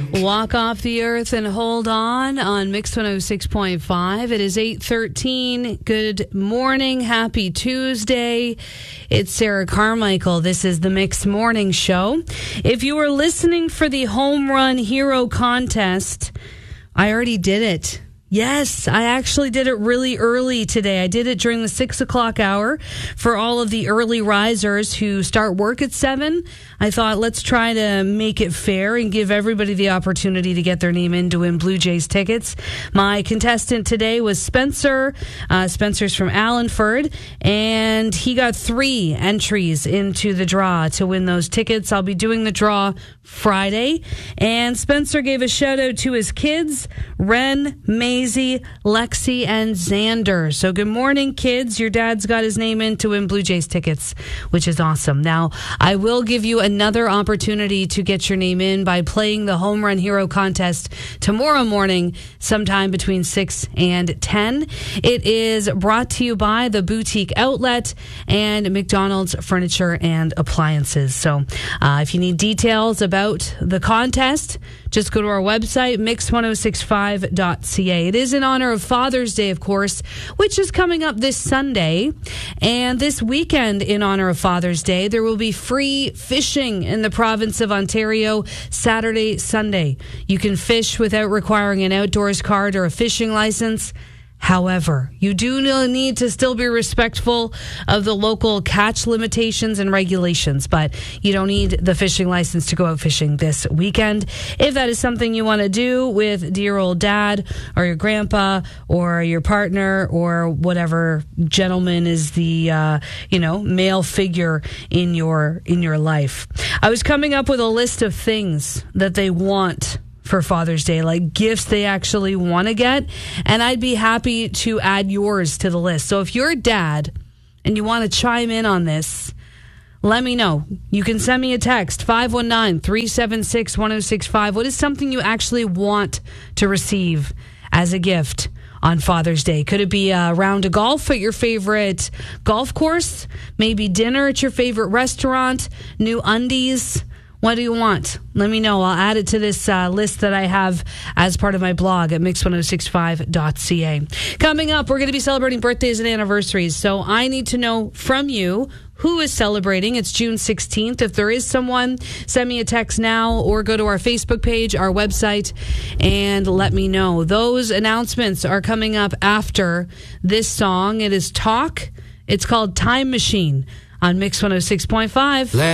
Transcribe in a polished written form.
Walk off the earth and hold on Mix 106.5. It is 8:13. Good morning. Happy Tuesday. It's Sarah Carmichael. This is the Mix Morning Show. If you were listening for the Home Run Hero contest, I already did it. Yes, I actually did it really early today. I did it during the 6 o'clock hour for all of the early risers who start work at 7. I thought, let's try to make it fair and give everybody the opportunity to get their name in to win Blue Jays tickets. My contestant today was Spencer. Spencer's from Allenford, and he got 3 entries into the draw to win those tickets. I'll be doing the draw Friday, and Spencer gave a shout out to his kids, Ren, Maisie, Lexi, and Xander. So good morning, kids. Your dad's got his name in to win Blue Jays tickets, which is awesome. Now, I will give you another opportunity to get your name in by playing the Home Run Hero contest tomorrow morning, sometime between 6 and 10. It is brought to you by the Boutique Outlet and McDonald's Furniture and Appliances. So if you need details about the contest, just go to our website, mix1065.ca. It is in honor of Father's Day, of course, which is coming up this Sunday. And this weekend, in honor of Father's Day, there will be free fishing in the province of Ontario, Saturday, Sunday. You can fish without requiring an outdoors card or a fishing license. However, you do need to still be respectful of the local catch limitations and regulations, but you don't need the fishing license to go out fishing this weekend. If that is something you want to do with dear old dad or your grandpa or your partner or whatever gentleman is the, male figure in your life. I was coming up with a list of things that they want for Father's Day, like gifts they actually want to get, and I'd be happy to add yours to the list. So if you're a dad and you want to chime in on this, let me know. You can send me a text, 519-376-1065. What is something you actually want to receive as a gift on Father's Day? Could it be a round of golf at your favorite golf course? Maybe dinner at your favorite restaurant? New undies? What do you want? Let me know. I'll add it to this list that I have as part of my blog at mix1065.ca. Coming up, we're going to be celebrating birthdays and anniversaries. So I need to know from you who is celebrating. It's June 16th. If there is someone, send me a text now or go to our Facebook page, our website, and let me know. Those announcements are coming up after this song. It is Talk. It's called Time Machine on Mix 106.5.